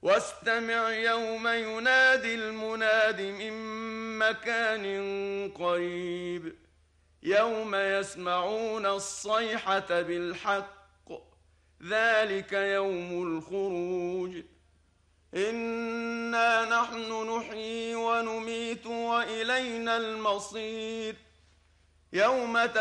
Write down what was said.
واستمع يوم ينادي المناد من مكان قريب يوم يسمعون الصيحة بالحق ذلك يوم الخروج إنا نحن نحيي ونميت وإلينا المصير يوم